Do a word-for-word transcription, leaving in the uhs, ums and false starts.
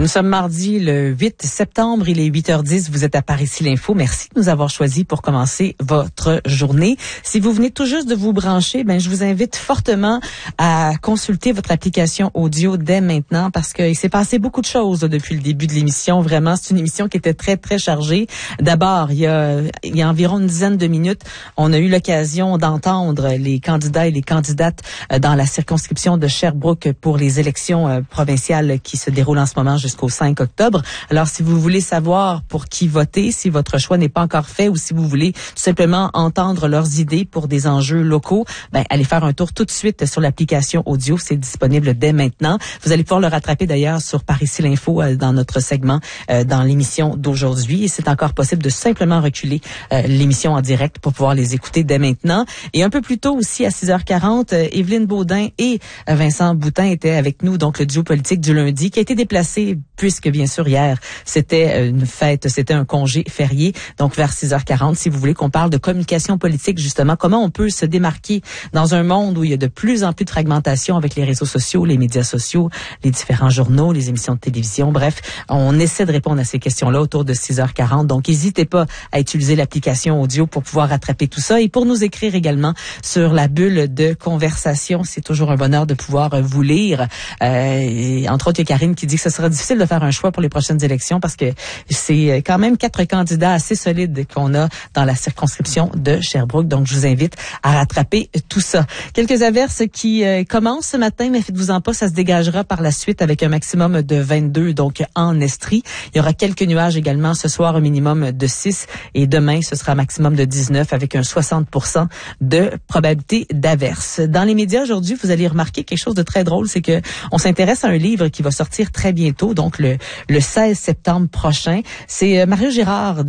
Nous sommes mardi le huit septembre, il est huit heures dix, vous êtes à Par ici l'info. Merci de nous avoir choisis pour commencer votre journée. Si vous venez tout juste de vous brancher, ben je vous invite fortement à consulter votre application audio dès maintenant parce qu'il s'est passé beaucoup de choses là, depuis le début de l'émission. Vraiment, c'est une émission qui était très, très chargée. D'abord, il y a, il y a environ une dizaine de minutes, on a eu l'occasion d'entendre les candidats et les candidates dans la circonscription de Sherbrooke pour les élections provinciales qui se déroulent en ce moment jusqu'au cinq octobre. Alors, si vous voulez savoir pour qui voter, si votre choix n'est pas encore fait ou si vous voulez tout simplement entendre leurs idées pour des enjeux locaux, ben, allez faire un tour tout de suite sur l'application audio. C'est disponible dès maintenant. Vous allez pouvoir le rattraper d'ailleurs sur Par ici l'info euh, dans notre segment, euh, dans l'émission d'aujourd'hui. Et c'est encore possible de simplement reculer euh, l'émission en direct pour pouvoir les écouter dès maintenant. Et un peu plus tôt aussi, à six heures quarante, euh, Évelyne Baudin et euh, Vincent Boutin étaient avec nous, donc le duo politique du lundi, qui a été déplacé puisque, bien sûr, hier, c'était une fête, c'était un congé férié. Donc, vers six heures quarante, si vous voulez qu'on parle de communication politique, justement, comment on peut se démarquer dans un monde où il y a de plus en plus de fragmentation avec les réseaux sociaux, les médias sociaux, les différents journaux, les émissions de télévision. Bref, on essaie de répondre à ces questions-là autour de six heures quarante. Donc, n'hésitez pas à utiliser l'application audio pour pouvoir rattraper tout ça et pour nous écrire également sur la bulle de conversation. C'est toujours un bonheur de pouvoir vous lire. Euh, et entre autres, il y a Karine qui dit que ce sera difficile de faire un choix pour les prochaines élections parce que c'est quand même quatre candidats assez solides qu'on a dans la circonscription de Sherbrooke. Donc, je vous invite à rattraper tout ça. Quelques averses qui euh, commencent ce matin, mais faites-vous en pas, ça se dégagera par la suite avec un maximum de vingt-deux, donc en Estrie. Il y aura quelques nuages également ce soir, un minimum de six. Et demain, ce sera un maximum de dix-neuf avec un soixante pour cent de probabilité d'averse. Dans les médias aujourd'hui, vous allez remarquer quelque chose de très drôle, c'est que on s'intéresse à un livre qui va sortir très bientôt, donc le, le seize septembre prochain. C'est Mario Girard